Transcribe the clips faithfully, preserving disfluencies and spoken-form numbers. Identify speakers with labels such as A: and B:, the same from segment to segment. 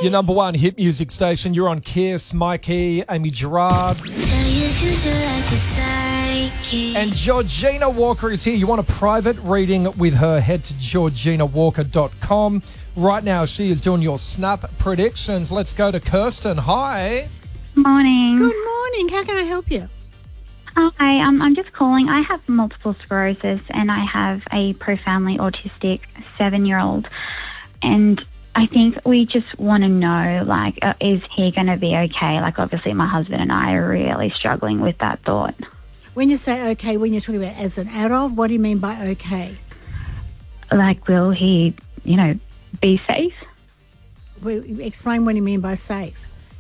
A: Your number one hit music station. You're on Kiss, Mikey, Amy Gerard. And Georgina Walker is here. You want a private reading with her, head to georgina walker dot com. Right now, she is doing your snap predictions. Let's go to Kirsten. Hi.
B: Morning.
C: Good morning. How can I help you?
B: Hi, um, I'm just calling. I have multiple sclerosis and I have a profoundly autistic seven-year-old. And I think we just want to know, like, uh, is he going to be okay? Like, obviously, my husband and I are really struggling with that thought.
C: When you say okay, when you're talking about as an adult, what do you mean by okay?
B: Like, will he, you know, be safe?
C: Well, explain what you mean by safe.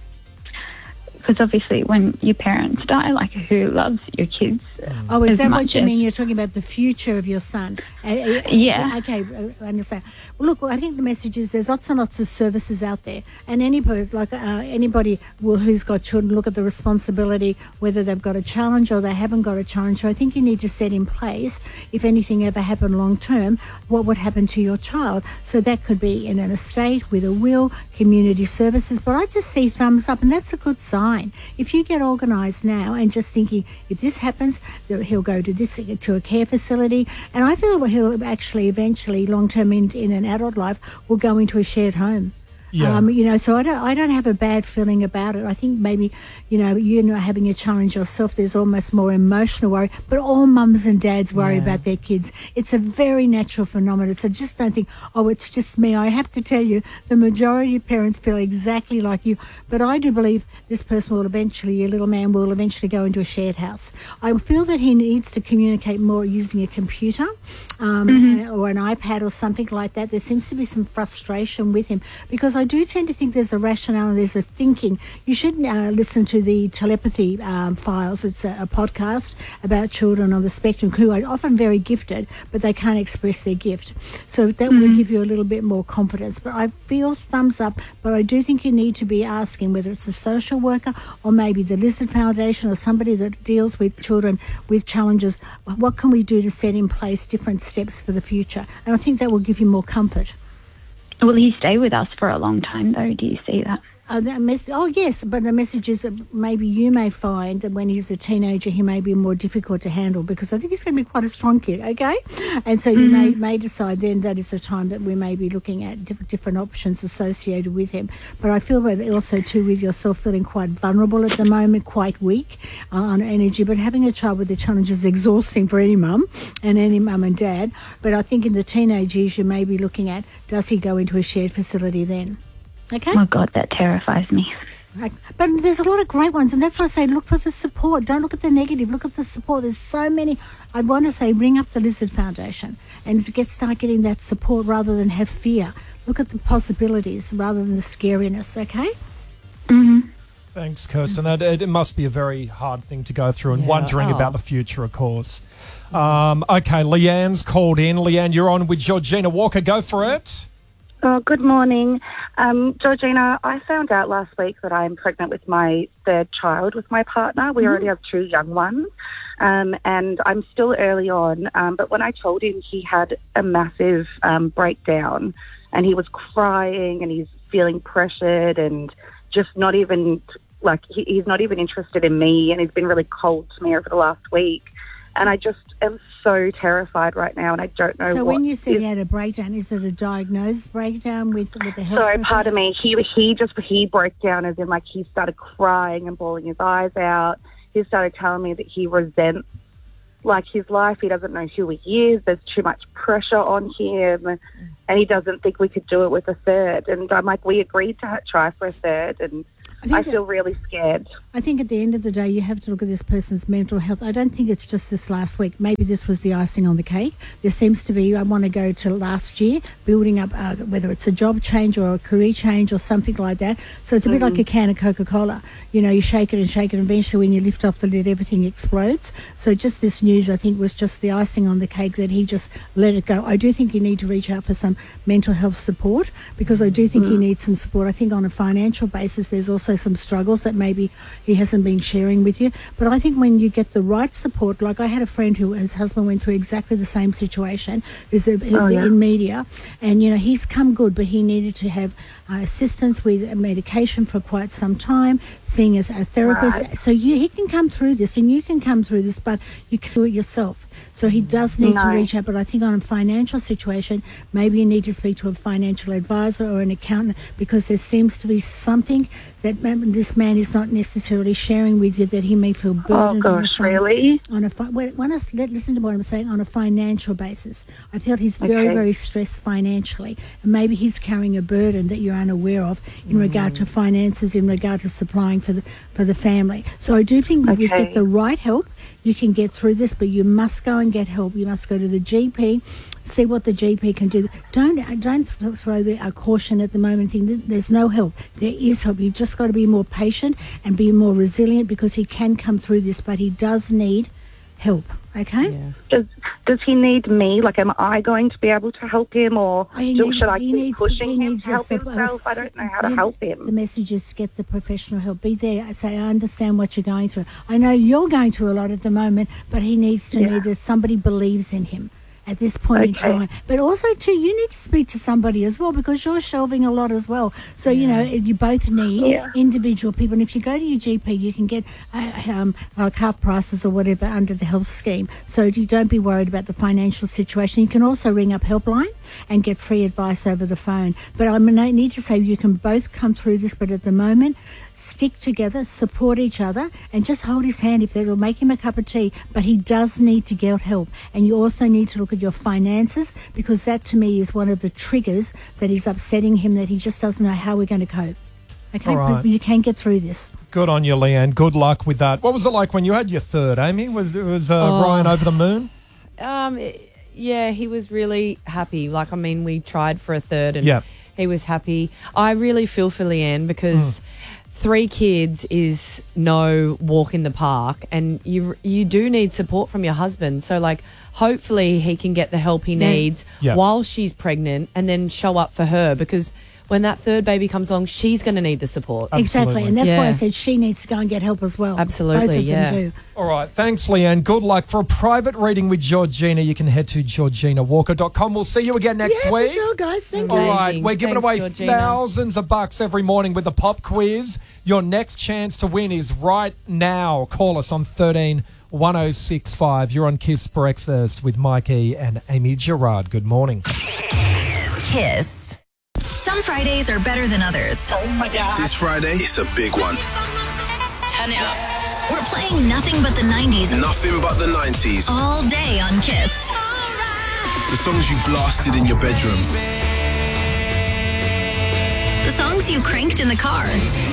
B: Because obviously when your parents die, like, who loves your kids?
C: Oh, is
B: as
C: that
B: much
C: what you
B: as-
C: mean? You're talking about the future of your son. Uh, uh,
B: Yeah.
C: Okay, uh, I understand. Well, look, I think the message is there's lots and lots of services out there, and anybody, like uh, anybody will, who's got children, look at the responsibility, whether they've got a challenge or they haven't got a challenge. So I think you need to set in place, if anything ever happened long term, what would happen to your child. So that could be in an estate, with a will, community services. But I just see thumbs up, and that's a good sign. If you get organised now and just thinking, if this happens, that he'll go to this to a care facility, and I feel he'll actually eventually, long term in, in an adult life, will go into a shared home.
A: Yeah.
C: Um, you know, so I don't, I don't have a bad feeling about it. I think maybe, you know, you know, having a challenge yourself, there's almost more emotional worry, but all mums and dads worry
A: Yeah.
C: about their kids. It's a very natural phenomenon. So just don't think, oh, it's just me. I have to tell you, the majority of parents feel exactly like you. But I do believe this person will eventually, your little man will eventually go into a shared house. I feel that he needs to communicate more using a computer um,
B: Mm-hmm.
C: or an iPad or something like that. There seems to be some frustration with him, because I do tend to think there's a rationale and there's a thinking. You should uh, listen to the Telepathy um, Files. It's a, a podcast about children on the spectrum who are often very gifted, but they can't express their gift. So that
B: Mm-hmm.
C: will give you a little bit more confidence. But I feel thumbs up, but I do think you need to be asking whether it's a social worker or maybe the Lizard Foundation or somebody that deals with children with challenges. What can we do to set in place different steps for the future? And I think that will give you more comfort.
B: Will he stay with us for a long time, though? Do you see that?
C: Uh, that mess- oh, yes, but the message is that maybe you may find that when he's a teenager, he may be more difficult to handle, because I think he's going to be quite a strong kid, okay? And so you may, may decide then that is the time that we may be looking at diff- different options associated with him. But I feel that also, too, with yourself feeling quite vulnerable at the moment, quite weak uh, on energy, but having a child with the challenge is exhausting for any mum and any mum and dad. But I think in the teenage years, you may be looking at, does he go into a shared facility then? Okay.
B: Oh, God, that terrifies me.
C: Right. But there's a lot of great ones, and that's why I say look for the support. Don't look at the negative. Look at the support. There's so many. I want to say ring up the Lizard Foundation and get start getting that support rather than have fear. Look at the possibilities rather than the scariness, okay?
B: Mm-hmm.
A: Thanks, Kirsten. That it, it must be a very hard thing to go through, and
C: Yeah.
A: wondering
C: Oh.
A: about the future, of course. Um, okay, Leanne's called in. Leanne, you're on with Georgina Walker. Go for it.
D: Oh, good morning. Um, Georgina, I found out last week that I'm pregnant with my third child with my partner. We already have two young ones, um, and I'm still early on. Um, but when I told him, he had a massive um, breakdown, and he was crying, and he's feeling pressured, and just not even, like, he, he's not even interested in me, and he's been really cold to me over the last week. And I just am so terrified right now, and I don't know
C: So
D: what
C: when you said
D: is-
C: he had a breakdown, is it a diagnosed breakdown with, with the health
D: Sorry,
C: professional?
D: pardon me. He he just he broke down, as in, like, he started crying and bawling his eyes out. He started telling me that he resents, like, his life. He doesn't know who he is. There's too much pressure on him, and he doesn't think we could do it with a third. And I'm like, we agreed to try for a third, and
C: I think
D: I
C: that-
D: feel really scared.
C: I think at the end of the day, you have to look at this person's mental health. I don't think it's just this last week. Maybe this was the icing on the cake. There seems to be, I want to go to last year, building up, uh, whether it's a job change or a career change or something like that. So it's a bit like a can of Coca-Cola. You know, you shake it and shake it, and eventually when you lift off the lid, everything explodes. So just this news, I think, was just the icing on the cake that he just let it go. I do think you need to reach out for some mental health support, because I do think he needs some support. I think on a financial basis, there's also also some struggles that maybe he hasn't been sharing with you. But I think when you get the right support, like I had a friend who his husband went through exactly the same situation, who's, a, who's
D: Oh, yeah.
C: in media, and you know he's come good, but he needed to have uh, assistance with medication for quite some time, seeing a, a therapist.
D: Right.
C: So you, he can come through this, and you can come through this, but you can do it yourself. So he does need
D: No.
C: to reach out, but I think on a financial situation, maybe you need to speak to a financial advisor or an accountant, because there seems to be something that man, this man is not necessarily sharing with you that he may feel
D: Oh,
C: burdened on a
D: gosh,
C: fin-
D: really?
C: on a fi- when when I s- let- listen to what I'm saying, on a financial basis. I feel he's very,
D: Okay.
C: very stressed financially, and maybe he's carrying a burden that you're unaware of in regard to finances, in regard to supplying for the for the family. So I do think if you
D: Okay.
C: get the right help, you can get through this, but you must go and get help. You must go to the G P, see what the G P can do. Don't don't throw the a caution at the moment. Think that there's no help. There is help. You've just got to be more patient and be more resilient, because he can come through this, but he does need help. Okay.
E: Yeah.
D: Does Does he need me? Like, am I going to be able to help him, or
C: Oh, he
D: do-
C: needs-
D: should I
C: he
D: keep
C: needs-
D: pushing
C: he
D: him
C: needs
D: to help
C: your support.
D: himself? I don't know how to
C: Yeah,
D: help
C: The
D: him.
C: message is to get the professional help. Be there. I say, I understand what you're going through. I know you're going through a lot at the moment, but he needs to
D: Yeah.
C: know that somebody believes in him at this point in
D: Okay.
C: time. But also, too, you need to speak to somebody as well, because you're shelving a lot as well. So, you know, you both need
D: Yeah.
C: individual people. And if you go to your G P, you can get uh, um, like half prices or whatever under the health scheme. So you don't be worried about the financial situation. You can also ring up Helpline and get free advice over the phone. But I mean, I need to say you can both come through this, but at the moment, stick together, support each other, and just hold his hand if that'll make him a cup of tea. But he does need to get help. And you also need to look at your finances, because that to me is one of the triggers that is upsetting him, that he just doesn't know how we're going to cope. Okay,
A: All right.
C: but you can get through this.
A: Good on you, Leanne. Good luck with that. What was it like when you had your third, Amy? Was was uh,
E: Oh.
A: Ryan over the moon?
E: Um, yeah, he was really happy. Like, I mean, we tried for a third, and
A: Yeah.
E: he was happy. I really feel for Leanne, because three kids is no walk in the park, and you you do need support from your husband. So, like, hopefully he can get the help he
C: Yeah.
E: needs
A: Yeah.
E: while she's pregnant, and then show up for her, because when that third baby comes along, she's going to need the support.
C: Exactly.
A: Absolutely.
C: And that's why I
E: Yeah.
C: said she needs to go and get help as well.
E: Absolutely,
C: Both of
E: yeah.
C: them do.
A: All right. Thanks, Leanne. Good luck. For a private reading with Georgina, you can head to georgina walker dot com. We'll see you again next
C: yeah,
A: week.
C: for sure, guys. Thank
A: All
C: you.
E: Amazing.
A: right, we're giving
E: Thanks,
A: away
E: Georgina.
A: thousands of bucks every morning with the pop quiz. Your next chance to win is right now. Call us on thirteen one oh six five. You're on Kiss Breakfast with Mikey and Amy Gerard. Good morning.
F: Kiss. Some Fridays are better than others.
G: This Friday, it's a big one.
F: Turn it up. We're playing nothing but the nineties
G: Nothing but the nineties.
F: all day on Kiss.
G: The songs you blasted in your bedroom.
F: The songs you cranked in the car.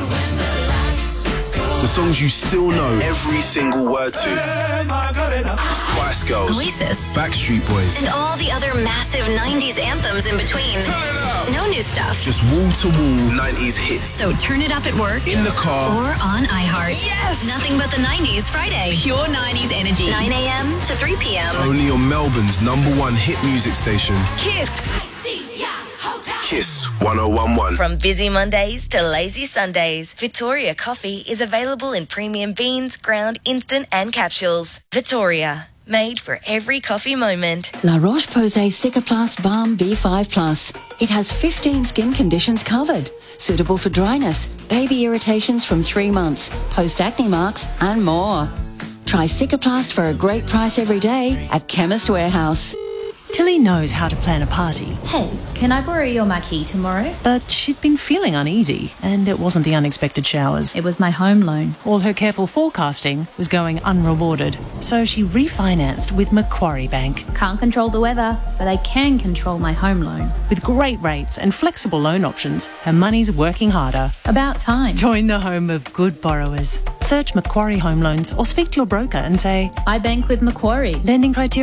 G: The songs you still know every single word to. Spice Girls.
F: Oasis.
G: Backstreet Boys.
F: And all the other massive nineties anthems in between. No new stuff.
G: Just wall-to-wall nineties hits.
F: So turn it up at work
G: In the car.
F: or on iHeart. Yes! Nothing but the nineties Friday. Pure nineties energy. nine a.m. to three p.m.
G: Only on Melbourne's number one hit music station.
F: Kiss.
G: Kiss one oh one one.
H: From busy Mondays to lazy Sundays, Victoria Coffee is available in premium beans, ground, instant and capsules. Victoria, made for every coffee moment.
I: La Roche-Posay Cicaplast Balm B five Plus. It has fifteen skin conditions covered. Suitable for dryness, baby irritations from three months, post-acne marks and more. Try Cicaplast for a great price every day at Chemist Warehouse.
J: Tilly knows how to plan a party,
K: Hey, can I borrow your marquee tomorrow?
J: but she'd been feeling uneasy, and it wasn't the unexpected showers.
K: It was my home loan.
J: All her careful forecasting was going unrewarded, so she refinanced with Macquarie Bank.
K: Can't control the weather, but I can control my home loan.
J: With great rates and flexible loan options, her money's working harder.
K: About time.
J: Join the home of good borrowers. Search Macquarie Home Loans or speak to your broker and say,
K: I bank with Macquarie.
J: lending criteria